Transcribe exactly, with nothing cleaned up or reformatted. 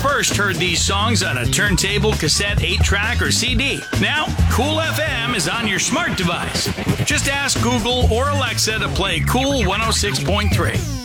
first heard these songs on a turntable, cassette, eight track, or C D. Now, Cool F M is on your smart device. Just ask Google or Alexa to play Cool one oh six point three.